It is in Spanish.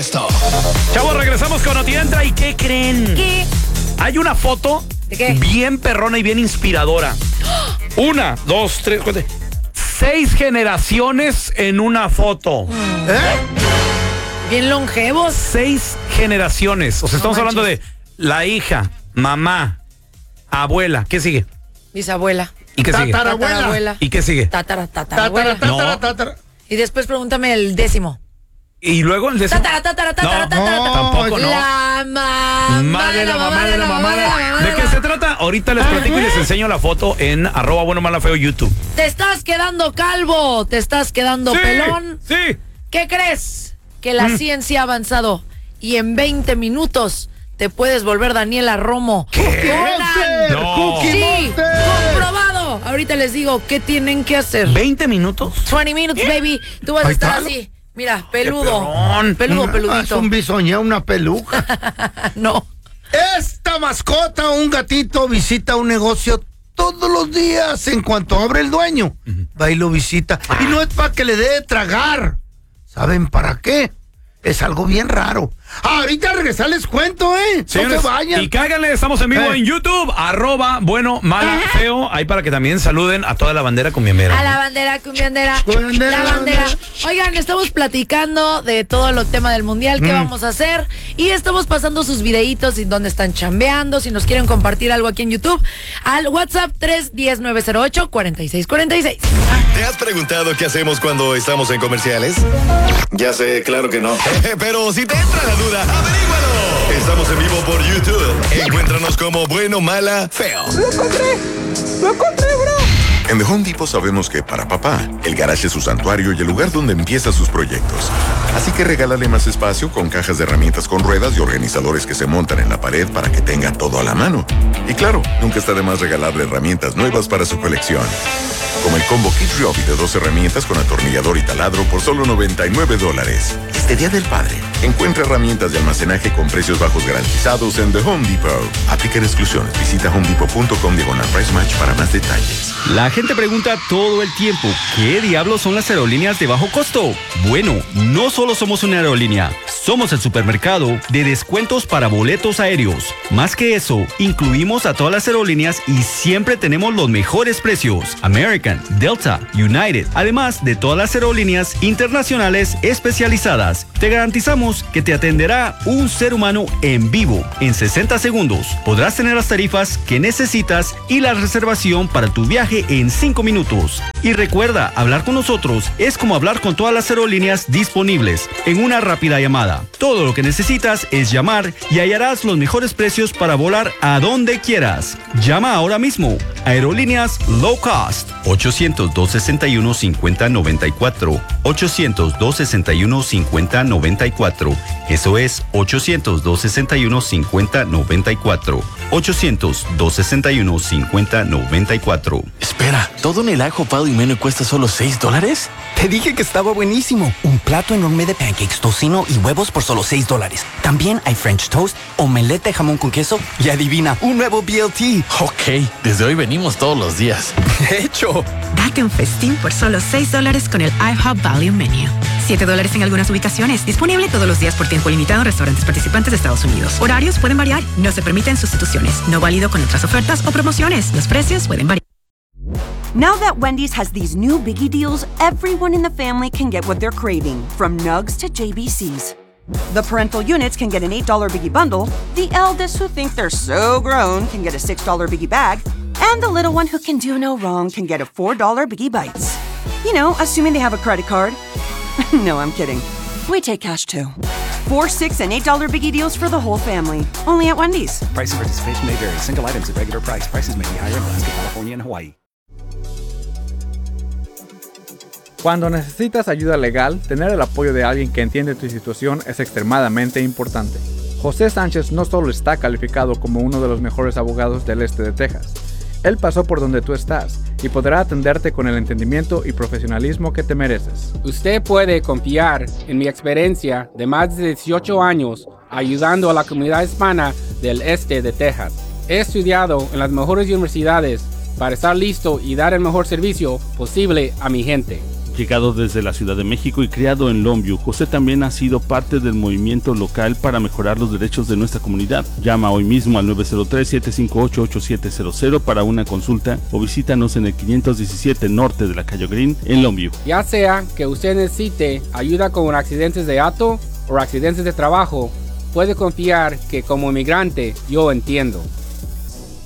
esto. Chavos, regresamos con Noti Entra. ¿Y qué creen? ¿Qué? Hay una foto ¿de qué? bien perrona y bien inspiradora. 1, 2, 3, 4, 6 generaciones en una foto. Bien longevos. 6 generaciones. O sea, estamos hablando de la hija, mamá, abuela. ¿Qué sigue? Bisabuela. ¿Y qué sigue? Tatarabuela. ¿Y qué sigue? Tatarabuela. Y después pregúntame el décimo. ¿Y luego el décimo? Tampoco, no. La mamá de la mamá. ¿De qué se trata? Ahorita les platico y les enseño la foto en @buenomalafeo YouTube. Te estás quedando calvo, te estás quedando pelón. Sí. ¿Qué crees? Que la ciencia ha avanzado y en 20 minutos te puedes volver Daniela Romo. ¿Qué? No. Sí, comprobado. Ahorita les digo qué tienen que hacer. ¿20 minutos? 20 minutes, baby. Tú vas a estar así. Mira, peludo. Peludito. Es un bisoñé, una peluca. No. Esta mascota, un gatito, visita un negocio todos los días. En cuanto abre el dueño, va y lo visita. Y no es para que le dé de tragar. ¿Saben para qué? Es algo bien raro. Ahorita regresar les cuento, Señores, no se vayan. y cáiganle, estamos en vivo en YouTube, @buenomalafeo. Ahí para que también saluden a toda la bandera cumbiambera. A la bandera cumbiambera. La bandera. Oigan, estamos platicando de todo el tema del mundial, qué vamos a hacer. Y estamos pasando sus videitos y dónde están chambeando. Si nos quieren compartir algo aquí en YouTube, al WhatsApp 310-908-4646. ¿Te has preguntado qué hacemos cuando estamos en comerciales? Ya sé, claro que no. Pero si te entra la duda, averígualo. Estamos en vivo por YouTube. Encuéntranos como Bueno, Mala, Feo. Lo encontré, bro. En The Home Depot sabemos que para papá, el garage es su santuario y el lugar donde empieza sus proyectos. Así que regálale más espacio con cajas de herramientas con ruedas y organizadores que se montan en la pared para que tenga todo a la mano. Y claro, nunca está de más regalarle herramientas nuevas para su colección. Como el combo Kit Ryobi de 2 herramientas con atornillador y taladro por solo $99. Este Día del Padre, encuentra herramientas de almacenaje con precios bajos garantizados en The Home Depot. Aplica exclusiones. Visita homedepot.com/price match para más detalles. La gente pregunta todo el tiempo, ¿qué diablos son las aerolíneas de bajo costo? Bueno, no solo somos una aerolínea, somos el supermercado de descuentos para boletos aéreos. Más que eso, incluimos a todas las aerolíneas y siempre tenemos los mejores precios. American, Delta, United, además de todas las aerolíneas internacionales especializadas. Te garantizamos que te atenderá un ser humano en vivo en 60 segundos. Podrás tener las tarifas que necesitas y la reservación para tu viaje en 5 minutos. Y recuerda, hablar con nosotros es como hablar con todas las aerolíneas disponibles en una rápida llamada. Todo lo que necesitas es llamar y hallarás los mejores precios para volar a donde quieras. Llama ahora mismo. Aerolíneas Low Cost. 800-261-5094. 800-261-5094. Eso es 800-261-5094. 800-261-5094. Espera, ¿todo en el IHOP Value Menu cuesta solo $6? Te dije que estaba buenísimo. Un plato enorme de pancakes, tocino y huevos por solo $6. También hay French toast, omelette de jamón con queso y adivina, un nuevo BLT. Ok, desde hoy venimos todos los días. De hecho, date un festín por solo $6 con el IHOP Value Menu. $7 en algunas ubicaciones. Disponible todos los días por tiempo limitado en restaurantes participantes de Estados Unidos. Horarios pueden variar. No se permiten sustituciones. No válido con otras ofertas o promociones. Los precios pueden variar. Now that Wendy's has these new biggie deals, everyone in the family can get what they're craving, from nugs to JBCs. The parental units can get an $8 biggie bundle, the eldest who think they're so grown can get a $6 biggie bag, and the little one who can do no wrong can get a $4 biggie bites. You know, assuming they have a credit card. No, I'm kidding. We take cash too. $4, $6, and $8 biggie deals for the whole family. Only at Wendy's. Price and participation may vary. Single items at regular price. Prices may be higher in Alaska, California, and Hawaii. Cuando necesitas ayuda legal, tener el apoyo de alguien que entiende tu situación es extremadamente importante. José Sánchez no solo está calificado como uno de los mejores abogados del este de Texas. Él pasó por donde tú estás y podrá atenderte con el entendimiento y profesionalismo que te mereces. Usted puede confiar en mi experiencia de más de 18 años ayudando a la comunidad hispana del este de Texas. He estudiado en las mejores universidades para estar listo y dar el mejor servicio posible a mi gente. Llegado desde la Ciudad de México y criado en Longview, José también ha sido parte del movimiento local para mejorar los derechos de nuestra comunidad. Llama hoy mismo al 903-758-8700 para una consulta o visítanos en el 517 Norte de la Calle Green en Longview. Ya sea que usted necesite ayuda con accidentes de auto o accidentes de trabajo, puede confiar que como inmigrante yo entiendo.